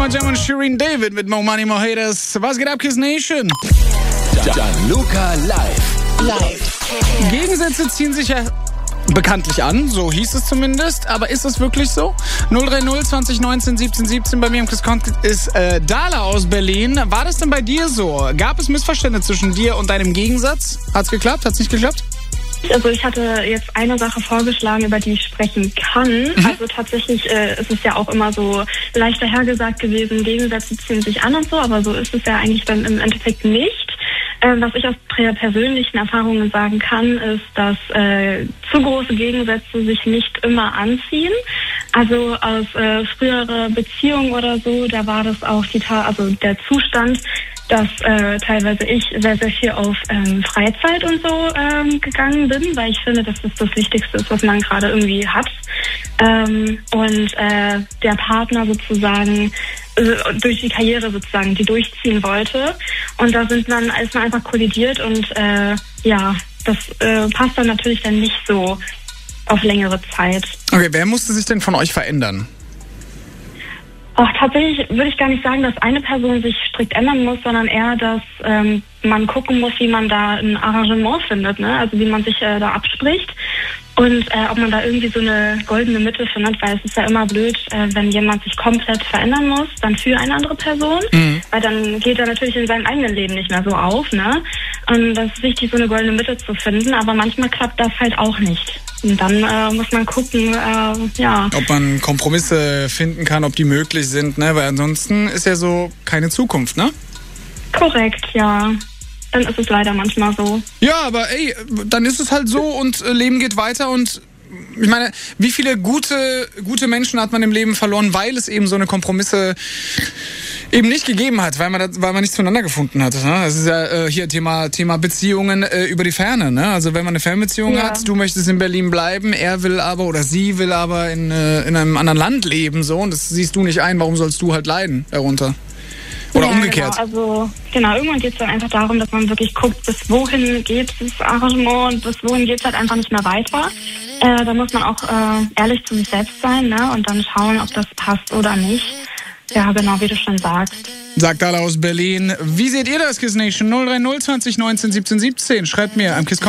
Jam und Shirin David mit Mo Money, Mo Haters. Was geht ab, Kiss Nation? Gianluca live. Gegensätze ziehen sich ja bekanntlich an, so hieß es zumindest. Aber ist es wirklich so? 030 2019 17 17 bei mir im Kiss Contact ist Dala aus Berlin. War das denn bei dir so? Gab es Missverständnisse zwischen dir und deinem Gegensatz? Hat's geklappt? Hat's nicht geklappt? Also ich hatte jetzt eine Sache vorgeschlagen, über die ich sprechen kann. Also tatsächlich ist es ja auch immer so leicht dahergesagt gewesen, Gegensätze ziehen sich an und so, aber so ist es ja eigentlich dann im Endeffekt nicht. Was ich aus persönlichen Erfahrungen sagen kann, ist, dass zu große Gegensätze sich nicht immer anziehen. Also aus früherer Beziehung oder so, da war das auch der Zustand, dass teilweise ich sehr, sehr viel auf Freizeit und so gegangen bin, weil ich finde, dass das das Wichtigste ist, was man gerade irgendwie hat. Und der Partner sozusagen durch die Karriere sozusagen, die durchziehen wollte. Und da ist man einfach kollidiert und das passt dann natürlich dann nicht so auf längere Zeit. Okay, wer musste sich denn von euch verändern? Tatsächlich würde ich gar nicht sagen, dass eine Person sich strikt ändern muss, sondern eher, dass man gucken muss, wie man da ein Arrangement findet, ne? Also wie man sich da abspricht und ob man da irgendwie so eine goldene Mitte findet, weil es ist ja immer blöd, wenn jemand sich komplett verändern muss, dann für eine andere Person, weil dann geht er natürlich in seinem eigenen Leben nicht mehr so auf, ne? Und das ist wichtig, so eine goldene Mitte zu finden, aber manchmal klappt das halt auch nicht. Und dann muss man gucken, ob man Kompromisse finden kann, ob die möglich sind, ne? Weil ansonsten ist ja so keine Zukunft, ne? Korrekt, ja. Dann ist es leider manchmal so. Ja, aber dann ist es halt so und Leben geht weiter und ich meine, wie viele gute Menschen hat man im Leben verloren, weil es eben so eine Kompromisse eben nicht gegeben hat, weil man nicht zueinander gefunden hat. Ne? Das ist ja hier Thema Beziehungen über die Ferne. Ne? Also wenn man eine Fernbeziehung hat, du möchtest in Berlin bleiben, er will aber oder sie will aber in einem anderen Land leben, so, und das siehst du nicht ein, warum sollst du halt leiden darunter? Oder umgekehrt. Genau, irgendwann geht es dann einfach darum, dass man wirklich guckt, bis wohin geht das Arrangement und bis wohin geht es halt einfach nicht mehr weiter. Da muss man auch ehrlich zu sich selbst sein, ne? Und dann schauen, ob das passt oder nicht. Ja, genau, wie du schon sagst. Sagt Dala aus Berlin. Wie seht ihr das, Kiss Nation? 030 2019 17 17. Schreibt mir am Kiss